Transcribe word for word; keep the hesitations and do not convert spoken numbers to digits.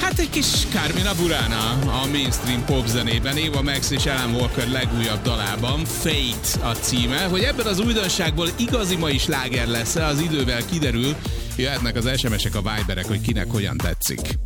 Hát egy kis Carmina Burana a mainstream popzenében, Ava Max és Alan Walker legújabb dalában, Fate a címe. Hogy ebben az újdonságból igazi mai sláger lesz-e, az idővel kiderül. Jöhetnek az es em esek, a Viberek, hogy kinek hogyan tetszik.